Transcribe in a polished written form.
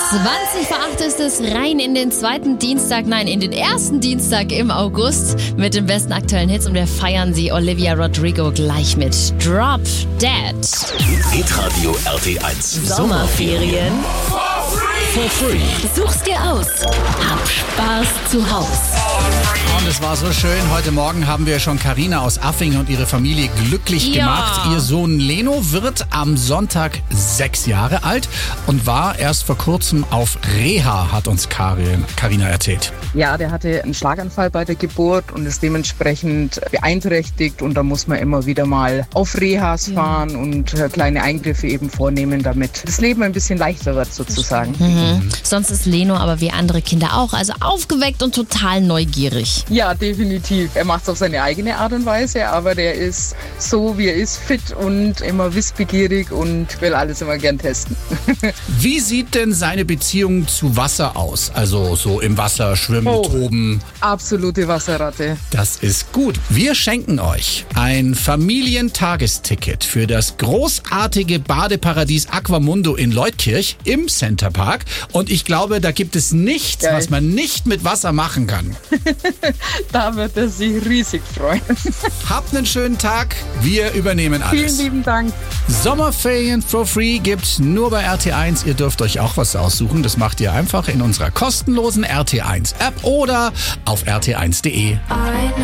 20 vor 8 ist es, rein in den in den ersten Dienstag im August mit den besten aktuellen Hits und wir feiern sie Olivia Rodrigo gleich mit Drop Dead. Hitradio RT1 Sommerferien for free. Such's dir aus. Hab Spaß zu Haus. Und es war so schön. Heute Morgen haben wir schon Carina aus Affing und ihre Familie glücklich gemacht. Ihr Sohn Leno wird am Sonntag 6 Jahre alt und war erst vor kurzem auf Reha, hat uns Carina erzählt. Ja, der hatte einen Schlaganfall bei der Geburt und ist dementsprechend beeinträchtigt und da muss man immer wieder mal auf Rehas fahren und kleine Eingriffe eben vornehmen, damit das Leben ein bisschen leichter wird sozusagen. Sonst ist Leno aber wie andere Kinder auch, also aufgeweckt und total neugierig. Ja, definitiv. Er macht es auf seine eigene Art und Weise, aber der ist so, wie er ist, fit und immer wissbegierig und will alles immer gern testen. Wie sieht denn seine Beziehung zu Wasser aus? Also so im Wasser schwimmen, toben. Absolute Wasserratte. Das ist gut. Wir schenken euch ein Familientagesticket für das großartige Badeparadies Aquamundo in Leutkirch im Centerpark. Und ich glaube, da gibt es nichts, was man nicht mit Wasser machen kann. Da wird er sich riesig freuen. Habt einen schönen Tag. Wir übernehmen alles. Vielen lieben Dank. Sommerferien for free gibt's nur bei RT1. Ihr dürft euch auch was aussuchen. Das macht ihr einfach in unserer kostenlosen RT1 App oder auf rt1.de.